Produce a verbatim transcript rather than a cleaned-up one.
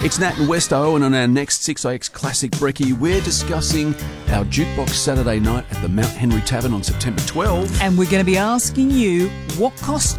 It's Nat and Westo, and on our next six A X Classic Brekkie, we're discussing our Jukebox Saturday night at the Mount Henry Tavern on September twelfth. And we're going to be asking you, what costume